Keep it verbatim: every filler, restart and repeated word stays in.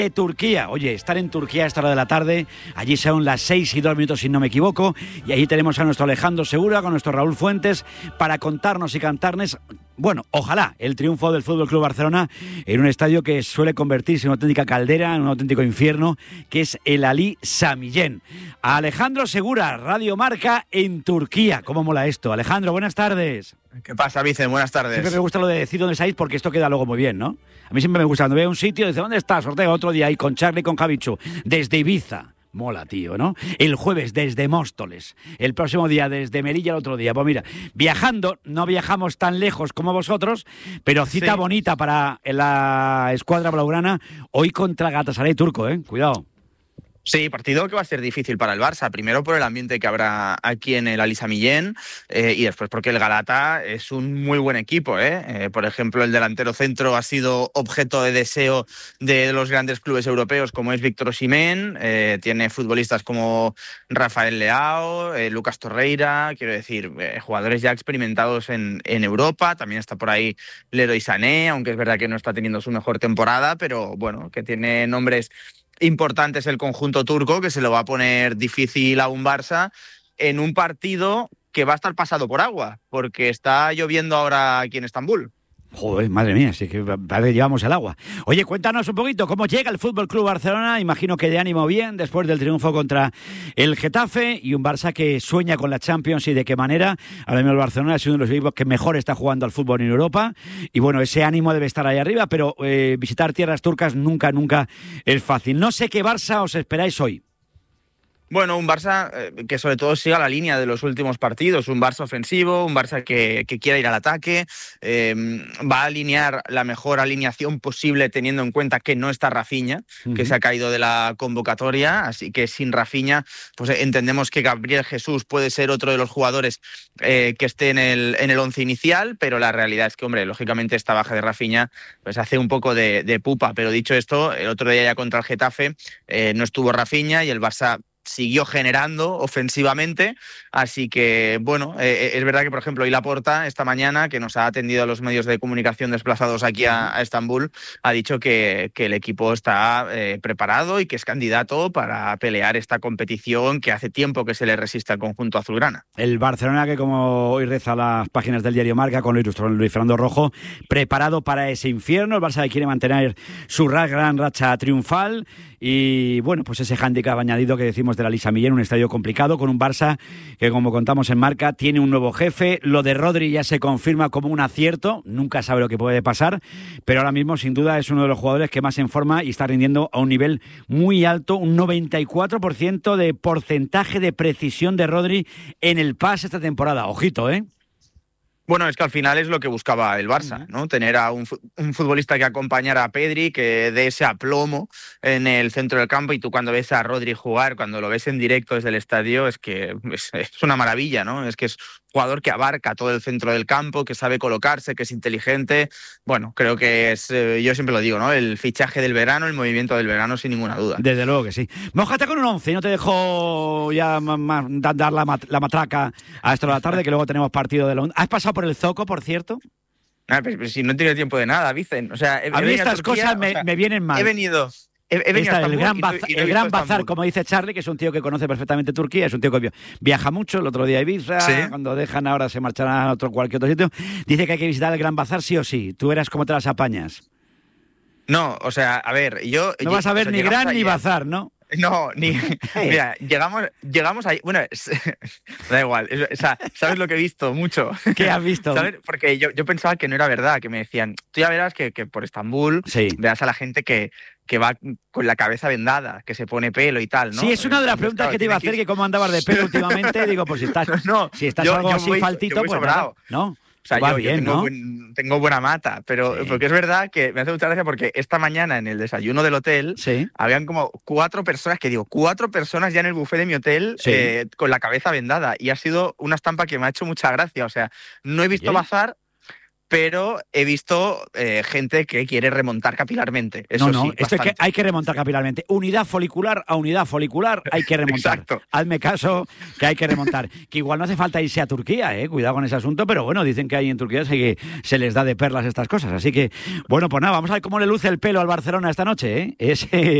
desde Turquía. Oye, estar en Turquía a esta hora de la tarde, allí son las seis y dos minutos si no me equivoco, y allí tenemos a nuestro Alejandro Segura con nuestro Raúl Fuentes para contarnos y cantarnos, bueno, ojalá, el triunfo del F C Barcelona en un estadio que suele convertirse en una auténtica caldera, en un auténtico infierno, que es el Ali Sami Yen. Alejandro Segura, Radio Marca en Turquía. ¿Cómo mola esto? Alejandro, buenas tardes. ¿Qué pasa, Vicen? Buenas tardes. Siempre me gusta lo de decir dónde estáis porque esto queda luego muy bien, ¿no? A mí siempre me gusta cuando veo un sitio, dice, ¿dónde estás? Ortega, otro día ahí con Charlie y con Javichu, desde Ibiza. Mola, tío, ¿no? El jueves desde Móstoles, el próximo día desde Melilla, el otro día. Pues mira, viajando, no viajamos tan lejos como vosotros, pero cita sí. bonita para la escuadra blaugrana hoy contra Galatasaray turco, ¿eh? Cuidado. Sí, partido que va a ser difícil para el Barça, primero por el ambiente que habrá aquí en el Ali Sami Yen eh, y después porque el Galata es un muy buen equipo. ¿eh? Eh, por ejemplo, el delantero centro ha sido objeto de deseo de los grandes clubes europeos como es Víctor Osimhen, eh, tiene futbolistas como Rafael Leao, eh, Lucas Torreira, quiero decir, eh, jugadores ya experimentados en, en Europa, también está por ahí Leroy Sané, aunque es verdad que no está teniendo su mejor temporada, pero bueno, que tiene nombres importantes el conjunto turco, que se lo va a poner difícil a un Barça en un partido que va a estar pasado por agua, porque está lloviendo ahora aquí en Estambul. Joder, madre mía, sí que vale, llevamos el agua. Oye, cuéntanos un poquito cómo llega el F C Barcelona. Imagino que de ánimo bien después del triunfo contra el Getafe y un Barça que sueña con la Champions y de qué manera. Ahora mismo el Barcelona es uno de los equipos que mejor está jugando al fútbol en Europa y bueno, ese ánimo debe estar ahí arriba, pero eh, visitar tierras turcas nunca, nunca es fácil. No sé qué Barça os esperáis hoy. Bueno, un Barça eh, que sobre todo siga la línea de los últimos partidos, un Barça ofensivo, un Barça que, que quiera ir al ataque, eh, va a alinear la mejor alineación posible teniendo en cuenta que no está Rafinha, uh-huh. que se ha caído de la convocatoria, así que sin Rafinha pues entendemos que Gabriel Jesús puede ser otro de los jugadores eh, que esté en el, en el once inicial, pero la realidad es que, hombre, lógicamente esta baja de Rafinha pues hace un poco de, de pupa, pero dicho esto, el otro día ya contra el Getafe eh, no estuvo Rafinha y el Barça siguió generando ofensivamente, así que bueno, eh, es verdad que por ejemplo hoy Laporta esta mañana, que nos ha atendido a los medios de comunicación desplazados aquí a, a Estambul, ha dicho que, que el equipo está eh, preparado y que es candidato para pelear esta competición que hace tiempo que se le resiste al conjunto azulgrana. El Barcelona que como hoy reza las páginas del diario Marca con Luis, Luis Fernando Rojo, preparado para ese infierno, el Barça quiere mantener su gran racha triunfal y bueno, pues ese hándicap añadido que decimos de la Ali Sami Yen, un estadio complicado con un Barça que, como contamos en Marca, tiene un nuevo jefe. Lo de Rodri ya se confirma como un acierto, nunca sabe lo que puede pasar, pero ahora mismo sin duda es uno de los jugadores que más en forma y está rindiendo a un nivel muy alto, un noventa y cuatro por ciento de porcentaje de precisión de Rodri en el pase esta temporada. Ojito, ¿eh? Bueno, es que al final es lo que buscaba el Barça, ¿no? Tener a un, un futbolista que acompañara a Pedri, que dé ese aplomo en el centro del campo, y tú cuando ves a Rodri jugar, cuando lo ves en directo desde el estadio, es que es, es una maravilla, ¿no? Es que es un jugador que abarca todo el centro del campo, que sabe colocarse, que es inteligente. Bueno, creo que es, eh, yo siempre lo digo, ¿no? El fichaje del verano, el movimiento del verano, sin ninguna duda. Desde luego que sí. Mójate con un once y no te dejo ya ma, ma, dar la, mat, la matraca a esto de la tarde, que luego tenemos partido de la... ¿Has pasado por el Zoco, por cierto? Ah, pero, pero si no tiene tiempo de nada, Vicen. O sea, he, a mí estas Turquía, cosas me, o sea, me vienen mal. He venido... He, he venido Esta, el gran, y, baza, y el gran bazar, como dice Charlie, que es un tío que conoce perfectamente Turquía, es un tío que viaja mucho, el otro día a Ibiza, ¿sí? Cuando dejan ahora se marcharán a otro cualquier otro sitio. Dice que hay que visitar el gran bazar sí o sí. ¿Tú eras cómo te las apañas? No, o sea, a ver, yo... No vas a ver o sea, ni gran ayer. Ni bazar, ¿no? No, ni... Mira, llegamos, llegamos ahí... Bueno, es, da igual. Es, o sea, ¿sabes lo que he visto? Mucho. ¿Qué has visto? ¿Sabes? Porque yo, yo pensaba que no era verdad, que me decían, tú ya verás que, que por Estambul sí. veas a la gente que, que va con la cabeza vendada, que se pone pelo y tal, ¿no? Sí, es una de las preguntas claro, que te iba a hacer, que, que cómo andabas de pelo últimamente. Digo, pues si estás, no, si estás yo, algo yo así voy, faltito, pues nada, ¿no? O sea, yo, bien, yo tengo, ¿no? buen, tengo buena mata, pero sí. porque es verdad que me hace mucha gracia porque esta mañana en el desayuno del hotel sí. habían como cuatro personas, que digo, cuatro personas ya en el buffet de mi hotel sí. eh, con la cabeza vendada, y ha sido una estampa que me ha hecho mucha gracia. O sea, no he visto bazar, pero he visto eh, gente que quiere remontar capilarmente. Eso no, no, sí, esto es que hay que remontar capilarmente. Unidad folicular a unidad folicular hay que remontar. Exacto. Hazme caso que hay que remontar. Que igual no hace falta irse a Turquía, eh, cuidado con ese asunto, pero bueno, dicen que ahí en Turquía se, que se les da de perlas estas cosas. Así que, bueno, pues nada, vamos a ver cómo le luce el pelo al Barcelona esta noche, ¿eh? Ese